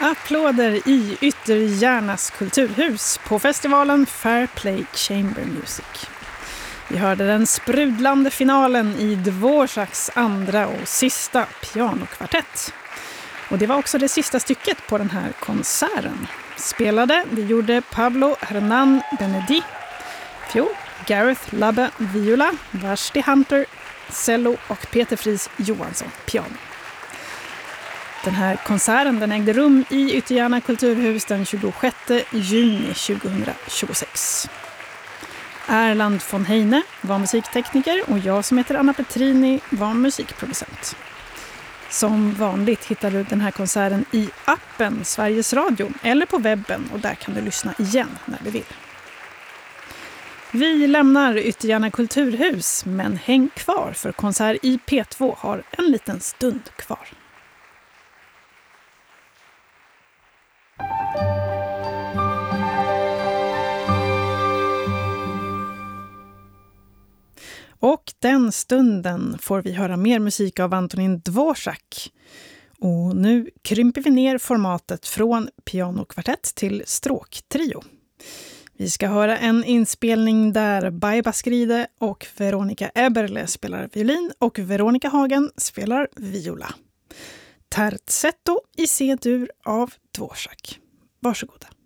Applåder i Ytterjärnas kulturhus på festivalen Fair Play Chamber Music. Vi hörde den sprudlande finalen i Dvořáks andra och sista pianokvartett. Och det var också det sista stycket på den här konserten. Det gjorde Pablo Hernán Benedí, fiol, Gareth Labbe, viola, Vashti Hunter, cello och Peter Fries Johansson, piano. Den här konserten den ägde rum i Ytterjärna kulturhus den 26 juni 2026. Erland von Heine var musiktekniker och jag som heter Anna Petrini var musikproducent. Som vanligt hittar du den här konserten i appen Sveriges Radio eller på webben och där kan du lyssna igen när du vill. Vi lämnar Ytterjärna kulturhus men häng kvar för konsert i P2 har en liten stund kvar. Och den stunden får vi höra mer musik av Antonín Dvořák. Och nu krymper vi ner formatet från pianokvartett till stråktrio. Vi ska höra en inspelning där Baiba Skride och Veronica Eberle spelar violin och Veronica Hagen spelar viola. Terzetto i C-dur av Dvořák. Varsågoda.